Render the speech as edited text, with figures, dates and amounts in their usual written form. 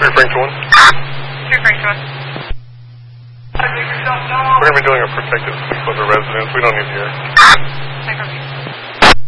Frank to 1. 2 Frank to 1. We're going to be doing a protective sweep of the residence. We don't need the air. Take